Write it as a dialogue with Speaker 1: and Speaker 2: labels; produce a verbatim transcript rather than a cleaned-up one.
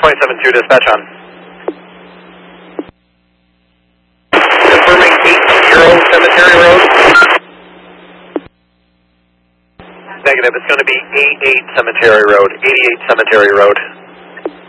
Speaker 1: point seven two, dispatch on. Confirming eighty Cemetery Road. Negative, it's going to be eighty-eight Cemetery Road, eighty-eight Cemetery Road.